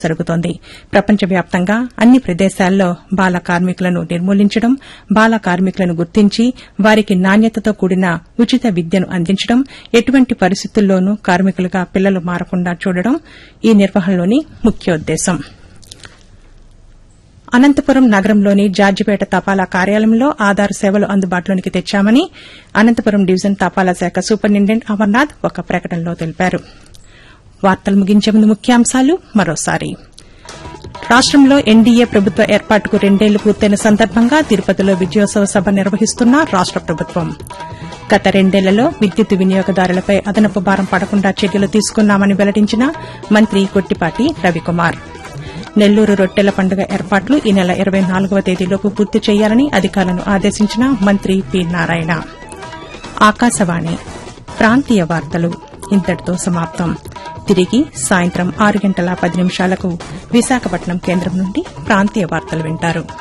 జరుగుతోంది. ప్రపంచవ్యాప్తంగా అన్ని ప్రదేశాల్లో బాల కార్మికులను నిర్మూలించడం, బాల కార్మికులను గుర్తించి వారికి నాణ్యతతో కూడిన ఉచిత విద్యను అందించడం, ఎటువంటి పరిస్థితుల్లోనూ కార్మికులుగా పిల్లలు మారకుండా చూడడం ఈ నిర్వహణలోని ముఖ్యోద్దేశం. అనంతపురం నగరంలోని జార్జిపేట తపాలా కార్యాలయంలో ఆధార్ సేవలు అందుబాటులోకి తెచ్చామని అనంతపురం డివిజన్ తపాలా శాఖ సూపరింటెండెంట్ అమర్నాథ్ ఒక ప్రకటనలో తెలిపారు. వార్తలు ముగించే ముందు ముఖ్యాంశాలు మరోసారి. రాష్టంలో ఎన్డీఏ ప్రభుత్వ ఏర్పాటుకు 2 ఏళ్లు పూర్తయిన సందర్భంగా తిరుపతిలో విజయోత్సవ సభ నిర్వహిస్తున్న రాష్ట ప్రభుత్వం. గత 2 ఏళ్లలో విద్యుత్ వినియోగదారులపై అదనపు భారం పడకుండా చర్యలు తీసుకున్నామని వెల్లడించిన మంత్రి కొట్టిపాటి రవికుమార్. నెల్లూరు రొట్టెల పండుగ ఏర్పాట్లు ఈ నెల 24వ తేదీలోపు పూర్తి చేయాలని అధికారులను ఆదేశించిన మంత్రి పి నారాయణ. ఆకాశవాణి ప్రాంతీయ వార్తలు ఇంతటితో సమాప్తం. తిరిగి సాయంత్రం 6 గంటల 10 నిమిషాలకు విశాఖపట్నం కేంద్రం నుండి ప్రాంతీయ వార్తలు వింటారు.